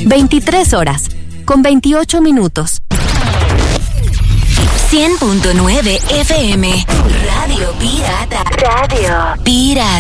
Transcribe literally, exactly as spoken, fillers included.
veintitrés horas, con veintiocho minutos. cien punto nueve F M. Radio Pirata. Radio Pirata.